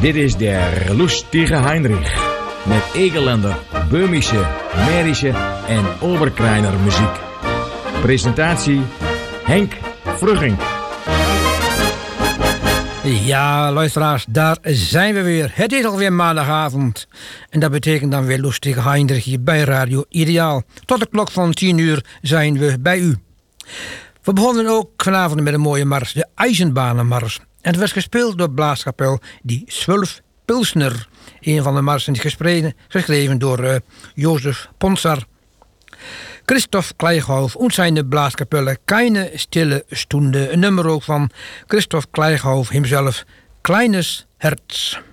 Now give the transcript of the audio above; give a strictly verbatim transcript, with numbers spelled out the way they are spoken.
Dit is de Lustige Heinrich met Egerländer, Böhmische, Mährische en Oberkrainer muziek. Presentatie Henk Frugging. Ja, luisteraars, daar zijn we weer. Het is alweer maandagavond. En dat betekent dan weer Lustige Heinrich hier bij Radio Ideaal. Tot de klok van tien uur zijn we bij u. We begonnen ook vanavond met een mooie mars, de Eisenbahnenmars. En het werd gespeeld door blaaskapel die Zwölf Pilsner. Een van de marsen is geschreven, geschreven door uh, Jozef Ponsar. Christoph Kleichhoff en zijn blaaskapelle Keine Stille Stunde. Een nummer ook van Christoph Kleichhoff himself, Kleines Herz.